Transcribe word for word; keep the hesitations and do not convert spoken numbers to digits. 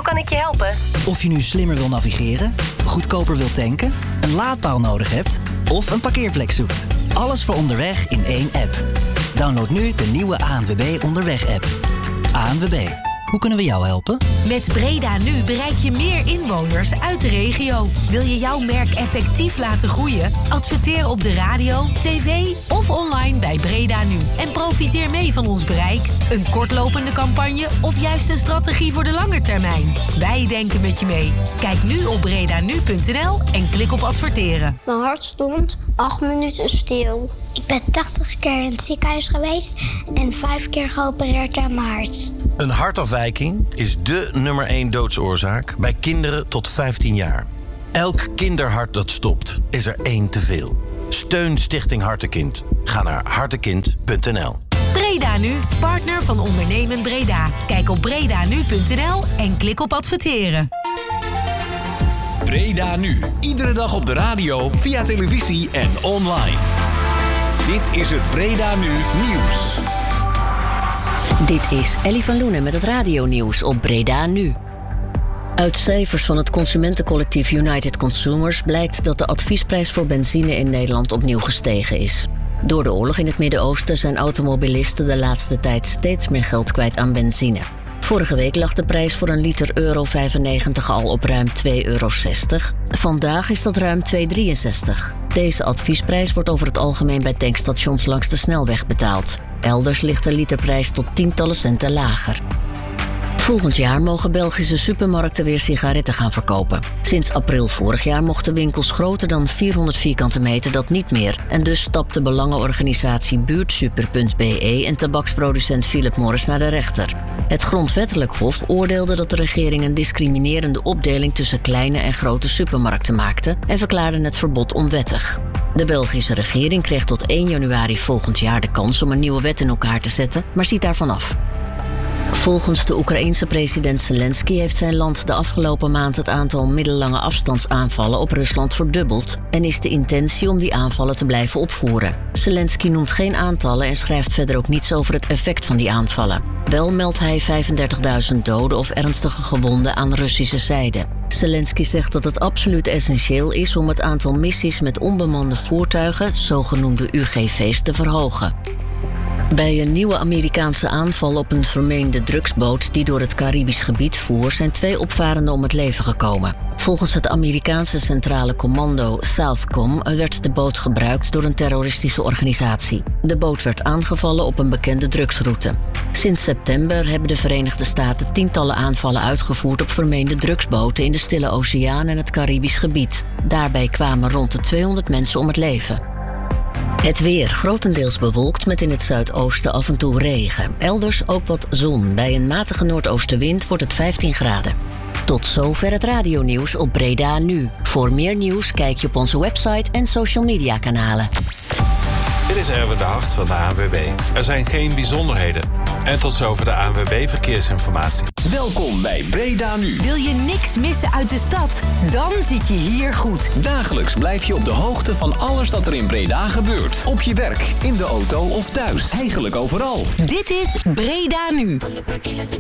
kan ik je helpen? Of je nu slimmer wil navigeren, goedkoper wil tanken, een laadpaal nodig hebt of een parkeerplek zoekt. Alles voor onderweg in één app. Download nu de nieuwe A N W B Onderweg-app. A N W B, hoe kunnen we jou helpen? Met Breda Nu bereik je meer inwoners uit de regio. Wil je jouw merk effectief laten groeien? Adverteer op de radio, tv of online bij Breda Nu. En profiteer mee van ons bereik, een kortlopende campagne of juist een strategie voor de lange termijn. Wij denken met je mee. Kijk nu op bredanu punt n l en klik op adverteren. Mijn hart stond acht minuten stil. Ik ben tachtig keer in het ziekenhuis geweest en vijf keer geopereerd aan mijn hart. Een hartafwijking is dé nummer één doodsoorzaak bij kinderen tot vijftien jaar. Elk kinderhart dat stopt, is er één te veel. Steun Stichting Hartekind. Ga naar hartekind punt n l. Breda Nu, partner van Ondernemen Breda. Kijk op bredanu punt n l en klik op adverteren. Breda Nu, iedere dag op de radio, via televisie en online. Dit is het Breda Nu Nieuws. Dit is Ellie van Loenen met het radionieuws op Breda Nu. Uit cijfers van het consumentencollectief United Consumers blijkt dat de adviesprijs voor benzine in Nederland opnieuw gestegen is. Door de oorlog in het Midden-Oosten zijn automobilisten de laatste tijd steeds meer geld kwijt aan benzine. Vorige week lag de prijs voor een liter euro vijfennegentig al op ruim twee euro zestig. Vandaag is dat ruim twee euro drieënzestig. Deze adviesprijs wordt over het algemeen bij tankstations langs de snelweg betaald. Elders ligt de literprijs tot tientallen centen lager. Volgend jaar mogen Belgische supermarkten weer sigaretten gaan verkopen. Sinds april vorig jaar mochten winkels groter dan vierhonderd vierkante meter dat niet meer. En dus stapte belangenorganisatie buurtsuper punt b e en tabaksproducent Philip Morris naar de rechter. Het Grondwettelijk Hof oordeelde dat de regering een discriminerende opdeling tussen kleine en grote supermarkten maakte en verklaarde het verbod onwettig. De Belgische regering kreeg tot één januari volgend jaar de kans om een nieuwe wet in elkaar te zetten, maar ziet daarvan af. Volgens de Oekraïense president Zelensky heeft zijn land de afgelopen maand het aantal middellange afstandsaanvallen op Rusland verdubbeld en is de intentie om die aanvallen te blijven opvoeren. Zelensky noemt geen aantallen en schrijft verder ook niets over het effect van die aanvallen. Wel meldt hij vijfendertigduizend doden of ernstige gewonden aan Russische zijde. Zelensky zegt dat het absoluut essentieel is om het aantal missies met onbemande voertuigen, zogenoemde U G V's, te verhogen. Bij een nieuwe Amerikaanse aanval op een vermeende drugsboot die door het Caribisch gebied voer, zijn twee opvarenden om het leven gekomen. Volgens het Amerikaanse Centrale Commando Southcom werd de boot gebruikt door een terroristische organisatie. De boot werd aangevallen op een bekende drugsroute. Sinds september hebben de Verenigde Staten tientallen aanvallen uitgevoerd op vermeende drugsboten in de Stille Oceaan en het Caribisch gebied. Daarbij kwamen rond de tweehonderd mensen om het leven. Het weer grotendeels bewolkt met in het zuidoosten af en toe regen. Elders ook wat zon. Bij een matige noordoostenwind wordt het vijftien graden. Tot zover het radionieuws op Breda Nu. Voor meer nieuws kijk je op onze website en social media kanalen. Dit is Erwin de Hart van de A N W B. Er zijn geen bijzonderheden. En tot zover de A N W B Verkeersinformatie. Welkom bij Breda Nu. Wil je niks missen uit de stad? Dan zit je hier goed. Dagelijks blijf je op de hoogte van alles dat er in Breda gebeurt. Op je werk, in de auto of thuis. Eigenlijk overal. Dit is Breda Nu.